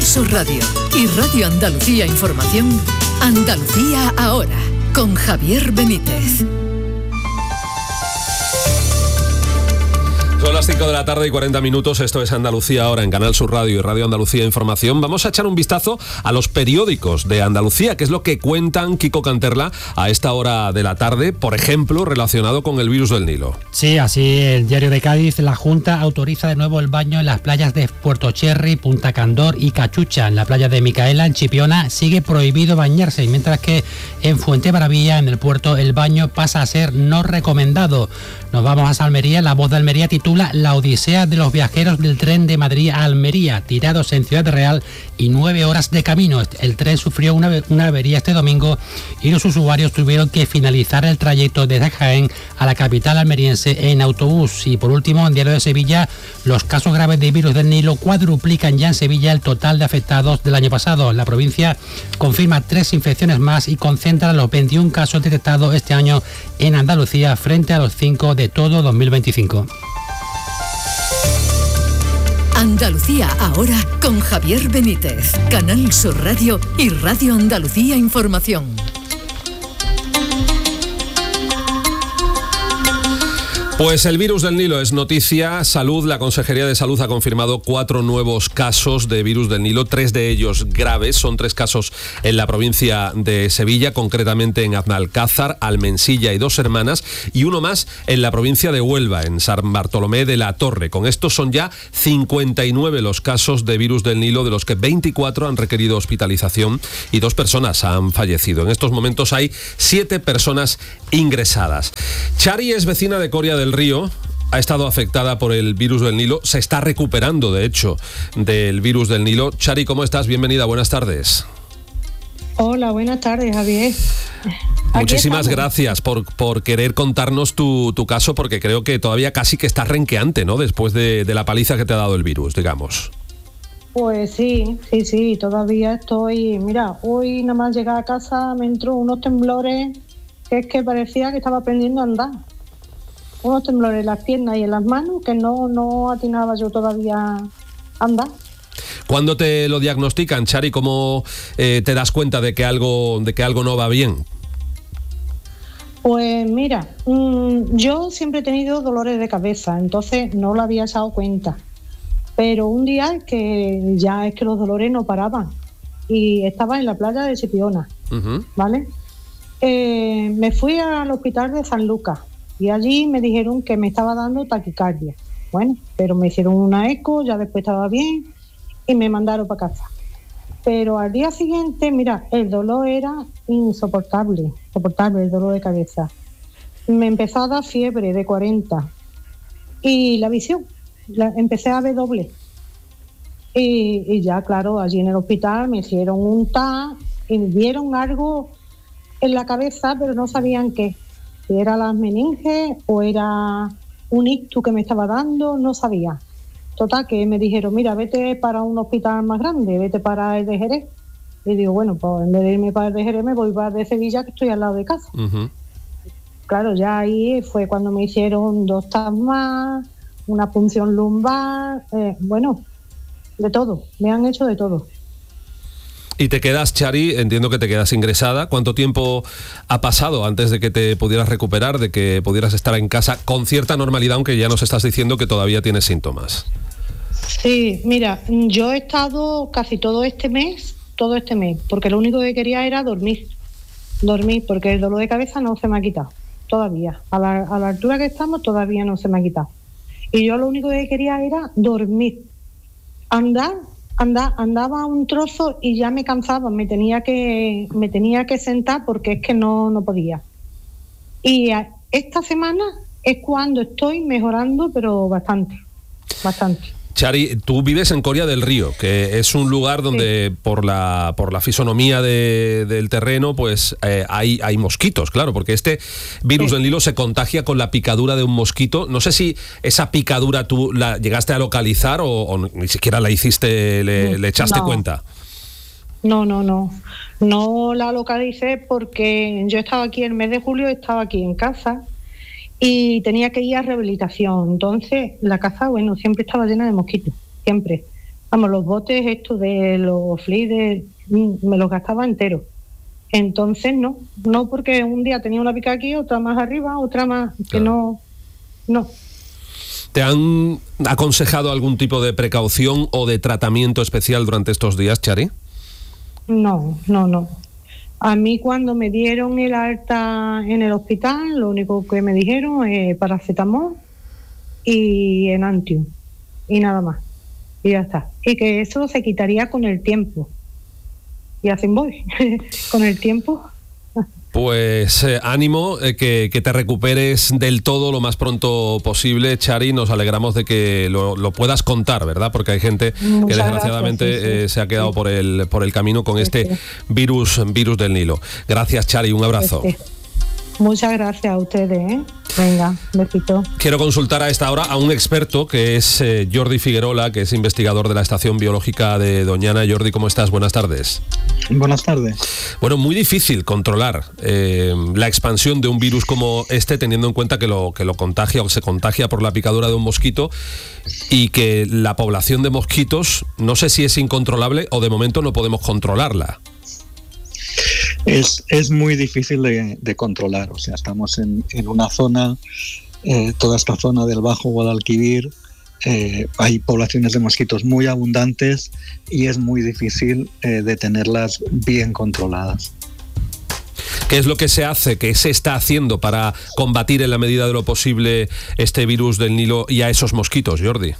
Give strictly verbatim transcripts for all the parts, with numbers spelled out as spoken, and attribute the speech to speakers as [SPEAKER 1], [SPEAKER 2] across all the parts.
[SPEAKER 1] Sur Radio y Radio Andalucía Información, Andalucía Ahora, con Javier Benítez.
[SPEAKER 2] Son las cinco de la tarde y cuarenta minutos, esto es Andalucía Ahora en Canal Sur Radio y Radio Andalucía Información. Vamos a echar un vistazo a los periódicos de Andalucía, que es lo que cuentan Kiko Canterla a esta hora de la tarde, por ejemplo, relacionado con el virus del Nilo.
[SPEAKER 3] Sí, así el Diario de Cádiz, la Junta autoriza de nuevo el baño en las playas de Puerto Cherry, Punta Candor y Cachucha. En la playa de Micaela, en Chipiona, sigue prohibido bañarse, mientras que en Fuentebaravilla, en el puerto, el baño pasa a ser no recomendado. Nos vamos a Almería. La Voz de Almería titula La odisea de los viajeros del tren de Madrid a Almería, tirados en Ciudad Real y nueve horas de camino. El tren sufrió una, una avería este domingo y los usuarios tuvieron que finalizar el trayecto desde Jaén a la capital almeriense en autobús. Y por último, en Diario de Sevilla, los casos graves de virus del Nilo cuadruplican ya en Sevilla el total de afectados del año pasado. La provincia confirma tres infecciones más y concentra los veintiún casos detectados este año en Andalucía frente a los cinco de todo dos mil veinticinco.
[SPEAKER 1] Andalucía Ahora con Javier Benítez, Canal Sur Radio y Radio Andalucía Información.
[SPEAKER 2] Pues el virus del Nilo es noticia. Salud, la Consejería de Salud ha confirmado cuatro nuevos casos de virus del Nilo, tres de ellos graves. Son tres casos en la provincia de Sevilla, concretamente en Aznalcázar, Almensilla y Dos Hermanas, y uno más en la provincia de Huelva, en San Bartolomé de la Torre. Con esto son ya cincuenta y nueve los casos de virus del Nilo, de los que veinticuatro han requerido hospitalización y dos personas han fallecido. En estos momentos hay siete personas ingresadas. Chari es vecina de Coria del Río, ha estado afectada por el virus del Nilo, se está recuperando de hecho del virus del Nilo. Chari, ¿cómo estás? Bienvenida, buenas tardes.
[SPEAKER 4] Hola, buenas tardes, Javier.
[SPEAKER 2] Muchísimas gracias por, por querer contarnos tu, tu caso, porque creo que todavía casi que estás renqueante, ¿no? Después de, de la paliza que te ha dado el virus, digamos.
[SPEAKER 4] Pues sí, sí, sí, todavía estoy... Mira, hoy nada más llegar a casa me entró unos temblores que es que parecía que estaba aprendiendo a andar. Unos temblores en las piernas y en las manos que no, no atinaba yo todavía a andar.
[SPEAKER 2] ¿Cuándo te lo diagnostican, Chari? ¿Cómo eh, te das cuenta de que algo, de que algo no va bien?
[SPEAKER 4] Pues mira, mmm, yo siempre he tenido dolores de cabeza, entonces no lo había echado cuenta. Pero un día que ya es que los dolores no paraban y estaba en la playa de Chipiona, uh-huh. ¿vale? Eh, me fui al hospital de San Lucas. Y allí me dijeron que me estaba dando taquicardia. Bueno, pero me hicieron una eco, ya después estaba bien y me mandaron para casa. Pero al día siguiente, mira, el dolor era insoportable, soportable el dolor de cabeza. Me empezó a dar fiebre de cuarenta y la visión, la, empecé a ver doble. Y, y ya, claro, allí en el hospital me hicieron un T A C y me dieron algo en la cabeza, pero no sabían qué. Si era las meninges o era un ictus que me estaba dando, no sabía. Total, que me dijeron, mira, vete para un hospital más grande, vete para el de Jerez. Y digo, bueno, pues en vez de irme para el de Jerez me voy para el de Sevilla, que estoy al lado de casa. Uh-huh. Claro, ya ahí fue cuando me hicieron dos T A C más, una punción lumbar, eh, bueno, de todo, me han hecho de todo.
[SPEAKER 2] Y te quedas, Chari, entiendo que te quedas ingresada. ¿Cuánto tiempo ha pasado antes de que te pudieras recuperar, de que pudieras estar en casa con cierta normalidad, aunque ya nos estás diciendo que todavía tienes síntomas?
[SPEAKER 4] Sí, mira, yo he estado casi todo este mes, todo este mes, porque lo único que quería era dormir, dormir, porque el dolor de cabeza no se me ha quitado, todavía. A la, a la altura que estamos todavía no se me ha quitado. Y yo lo único que quería era dormir, andar, Andaba, andaba un trozo y ya me cansaba, me tenía que me tenía que sentar porque es que no, no podía. Y a, esta semana es cuando estoy mejorando, pero bastante, bastante.
[SPEAKER 2] Chari, tú vives en Coria del Río, que es un lugar donde sí. por la por la fisonomía de, del terreno, pues eh, hay, hay mosquitos, claro, porque este virus sí. del Nilo se contagia con la picadura de un mosquito. No sé si esa picadura tú la llegaste a localizar o, o ni siquiera la hiciste, le, le echaste
[SPEAKER 4] no.
[SPEAKER 2] cuenta.
[SPEAKER 4] No, no, no. No la localicé porque yo estaba aquí el mes de julio, estaba aquí en casa y tenía que ir a rehabilitación. Entonces, la casa, bueno, siempre estaba llena de mosquitos, siempre. vamos, los botes estos de los flies me los gastaba enteros. Entonces no, no porque un día tenía una pica aquí, otra más arriba, otra más, que claro. no, no.
[SPEAKER 2] ¿Te han aconsejado algún tipo de precaución o de tratamiento especial durante estos días, Chari?
[SPEAKER 4] No, no, no. A mí cuando me dieron el alta en el hospital, lo único que me dijeron es paracetamol y Enantium, y nada más. Y ya está. Y que eso se quitaría con el tiempo. Y así voy, con el tiempo.
[SPEAKER 2] Pues eh, ánimo, eh, que, que te recuperes del todo lo más pronto posible, Chari. Nos alegramos de que lo, lo puedas contar, ¿verdad? Porque hay gente Muchas que desgraciadamente gracias, sí, sí. Eh, se ha quedado sí. por el por el camino con sí, este sí. virus virus del Nilo. Gracias, Chari, un abrazo.
[SPEAKER 4] Sí, sí. Muchas gracias a ustedes, ¿eh? Venga, besito.
[SPEAKER 2] Quiero consultar a esta hora a un experto que es eh, Jordi Figuerola, que es investigador de la Estación Biológica de Doñana. Jordi, ¿cómo estás? Buenas tardes.
[SPEAKER 5] Buenas tardes.
[SPEAKER 2] Bueno, muy difícil controlar eh, la expansión de un virus como este, teniendo en cuenta que lo, que lo contagia o se contagia por la picadura de un mosquito y que la población de mosquitos, no sé si es incontrolable o de momento no podemos controlarla.
[SPEAKER 5] Es, es muy difícil de, de controlar, o sea, estamos en, en una zona, eh, toda esta zona del Bajo Guadalquivir, eh, hay poblaciones de mosquitos muy abundantes y es muy difícil eh, de tenerlas bien controladas.
[SPEAKER 2] ¿Qué es lo que se hace, qué se está haciendo para combatir en la medida de lo posible este virus del Nilo y a esos mosquitos, Jordi?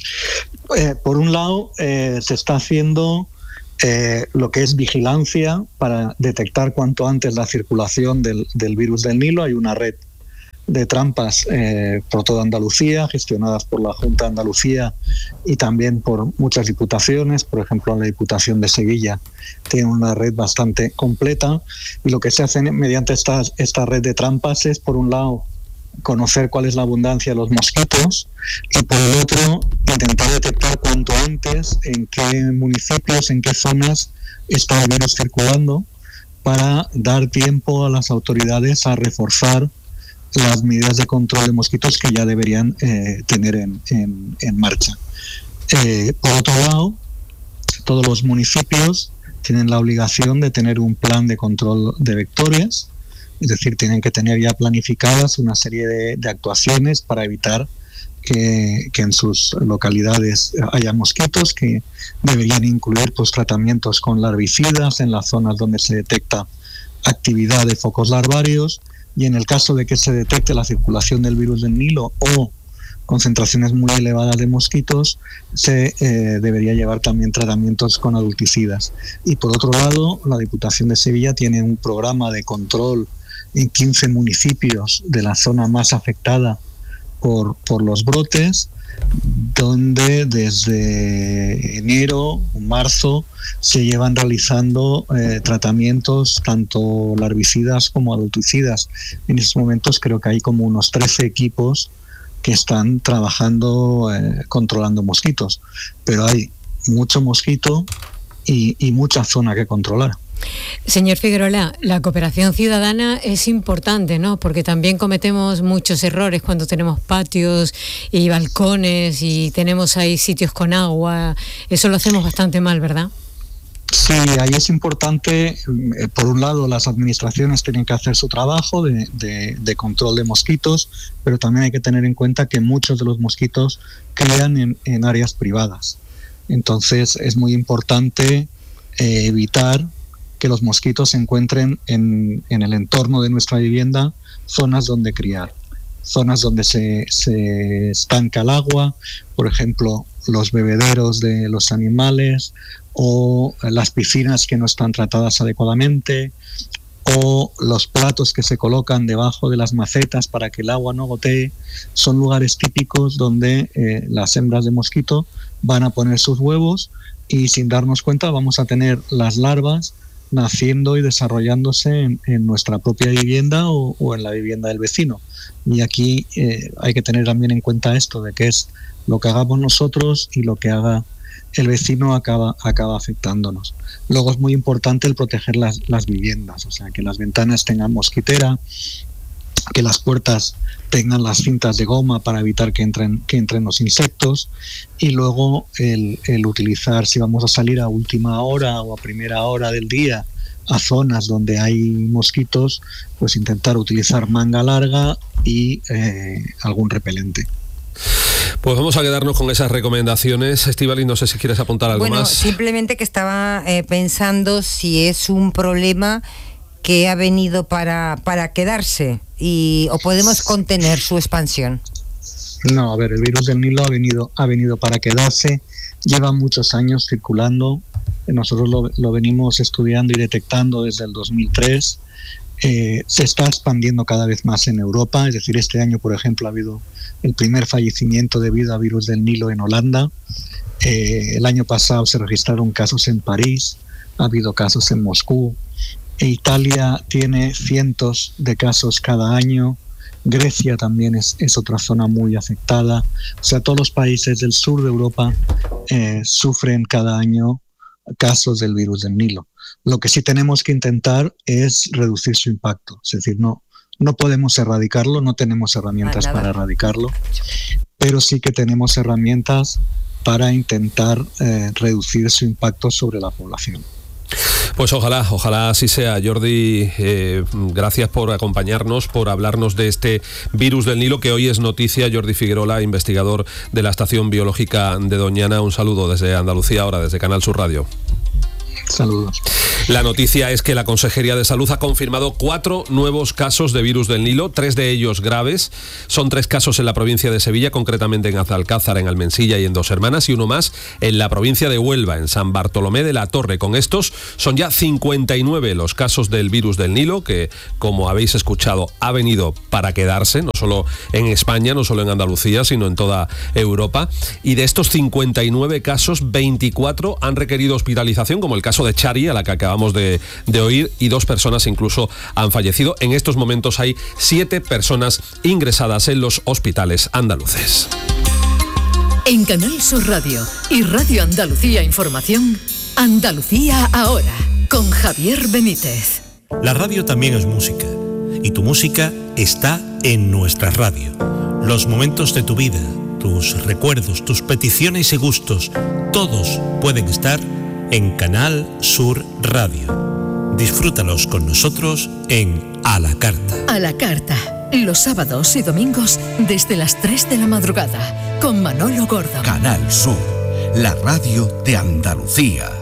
[SPEAKER 5] Eh, por un lado, eh, se está haciendo... Eh, lo que es vigilancia para detectar cuanto antes la circulación del, del virus del Nilo. Hay una red de trampas eh, por toda Andalucía, gestionadas por la Junta de Andalucía y también por muchas diputaciones. Por ejemplo, la Diputación de Sevilla tiene una red bastante completa, y lo que se hace mediante esta, esta red de trampas es, por un lado, conocer cuál es la abundancia de los mosquitos y, por el otro, intentar detectar cuanto antes en qué municipios, en qué zonas está el virus circulando, para dar tiempo a las autoridades a reforzar las medidas de control de mosquitos que ya deberían eh, tener en, en, en marcha. Eh, por otro lado, todos los municipios tienen la obligación de tener un plan de control de vectores. Es decir, tienen que tener ya planificadas una serie de, de actuaciones para evitar que, que en sus localidades haya mosquitos, que deberían incluir pues, tratamientos con larvicidas en las zonas donde se detecta actividad de focos larvarios, y en el caso de que se detecte la circulación del virus del Nilo o concentraciones muy elevadas de mosquitos, se eh, debería llevar también tratamientos con adulticidas. Y por otro lado, la Diputación de Sevilla tiene un programa de control en quince municipios de la zona más afectada por, por los brotes, donde desde enero o marzo se llevan realizando eh, tratamientos tanto larvicidas como adulticidas. En estos momentos creo que hay como unos trece equipos que están trabajando eh, controlando mosquitos, pero hay mucho mosquito y, y mucha zona que controlar.
[SPEAKER 6] Señor Figuerola, la cooperación ciudadana es importante, ¿no? Porque también cometemos muchos errores cuando tenemos patios y balcones y tenemos ahí sitios con agua. Eso lo hacemos bastante mal, ¿verdad?
[SPEAKER 5] Sí, ahí es importante, eh, por un lado, las administraciones tienen que hacer su trabajo de, de, de control de mosquitos, pero también hay que tener en cuenta que muchos de los mosquitos crían en, en áreas privadas. Entonces es muy importante eh, evitar que los mosquitos se encuentren en, en el entorno de nuestra vivienda, zonas donde criar, zonas donde se, se estanca el agua, por ejemplo, los bebederos de los animales, o las piscinas que no están tratadas adecuadamente, o los platos que se colocan debajo de las macetas para que el agua no gotee. Son lugares típicos donde eh, las hembras de mosquito van a poner sus huevos, y sin darnos cuenta vamos a tener las larvas naciendo y desarrollándose en, en nuestra propia vivienda o, o en la vivienda del vecino. Y aquí eh, hay que tener también en cuenta esto, de que es lo que hagamos nosotros y lo que haga el vecino acaba, acaba afectándonos. Luego es muy importante el proteger las, las viviendas, o sea, que las ventanas tengan mosquitera, que las puertas tengan las cintas de goma para evitar que entren, que entren los insectos, y luego el, el utilizar, si vamos a salir a última hora o a primera hora del día a zonas donde hay mosquitos, pues intentar utilizar manga larga y eh, algún repelente.
[SPEAKER 2] Pues vamos a quedarnos con esas recomendaciones. Estíbaliz, no sé si quieres apuntar algo
[SPEAKER 7] bueno,
[SPEAKER 2] más.
[SPEAKER 7] Simplemente que estaba eh, pensando si es un problema que ha venido para, para quedarse y o podemos contener su expansión.
[SPEAKER 5] No, a ver, el virus del Nilo ha venido, ha venido para quedarse, lleva muchos años circulando, nosotros lo, lo venimos estudiando y detectando desde el dos mil tres, eh, se está expandiendo cada vez más en Europa, es decir, este año, por ejemplo, ha habido el primer fallecimiento debido a virus del Nilo en Holanda, eh, el año pasado se registraron casos en París, ha habido casos en Moscú, e Italia tiene cientos de casos cada año, Grecia también es, es otra zona muy afectada, o sea, todos los países del sur de Europa eh, sufren cada año casos del virus del Nilo. Lo que sí tenemos que intentar es reducir su impacto, es decir, no, no podemos erradicarlo, no tenemos herramientas ah, para erradicarlo, pero sí que tenemos herramientas para intentar eh, reducir su impacto sobre la población.
[SPEAKER 2] Pues ojalá, ojalá así sea. Jordi, eh, gracias por acompañarnos, por hablarnos de este virus del Nilo que hoy es noticia. Jordi Figuerola, investigador de la Estación Biológica de Doñana. Un saludo desde Andalucía, ahora desde Canal Sur Radio.
[SPEAKER 5] Saludos.
[SPEAKER 2] La noticia es que la Consejería de Salud ha confirmado cuatro nuevos casos de virus del Nilo, tres de ellos graves. Son tres casos en la provincia de Sevilla, concretamente en Azalcázar, en Almensilla y en Dos Hermanas, y uno más en la provincia de Huelva, en San Bartolomé de la Torre. Con estos son ya cincuenta y nueve los casos del virus del Nilo, que, como habéis escuchado, ha venido para quedarse, no solo en España, no solo en Andalucía, sino en toda Europa. Y de estos cincuenta y nueve casos, veinticuatro han requerido hospitalización, como el caso de Chari, a la que acabamos de, de oír, y dos personas incluso han fallecido. En estos momentos hay siete personas ingresadas en los hospitales andaluces.
[SPEAKER 1] En Canal Sur Radio y Radio Andalucía Información, Andalucía Ahora, con Javier Benítez.
[SPEAKER 8] La radio también es música, y tu música está en nuestra radio. Los momentos de tu vida, tus recuerdos, tus peticiones y gustos, todos pueden estar en Canal Sur Radio. Disfrútalos con nosotros en A la Carta.
[SPEAKER 1] A la Carta, los sábados y domingos desde las tres de la madrugada, con Manolo Gordo.
[SPEAKER 9] Canal Sur, la radio de Andalucía.